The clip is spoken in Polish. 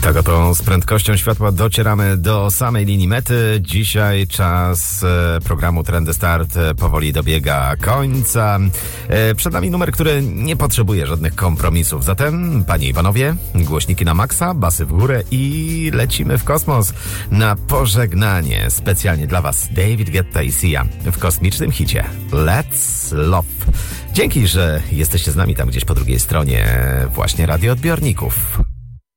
Tak oto z prędkością światła docieramy do samej linii mety. Dzisiaj czas programu Trendy Start powoli dobiega końca. Przed nami numer, który nie potrzebuje żadnych kompromisów. Zatem, panie i panowie, głośniki na maksa, basy w górę i lecimy w kosmos na pożegnanie. Specjalnie dla was David Guetta i Sia w kosmicznym hicie Let's Love. Dzięki, że jesteście z nami tam gdzieś po drugiej stronie właśnie radioodbiorników.